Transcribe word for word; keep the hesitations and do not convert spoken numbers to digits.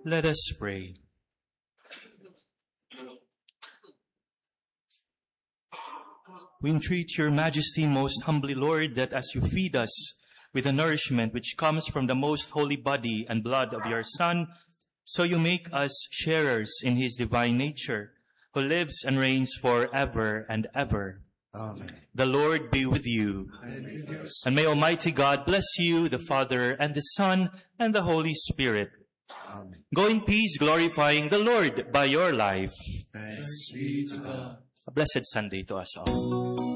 Let us pray. We entreat your majesty most humbly, Lord, that as you feed us with the nourishment which comes from the most holy body and blood of your Son, so you make us sharers in his divine nature, who lives and reigns forever and ever. Amen. The Lord be with you. And with yours. And may Almighty God bless you, the Father and the Son and the Holy Spirit. Amen. Go in peace, glorifying the Lord by your life. Thanks be to God. A blessed Sunday to us all.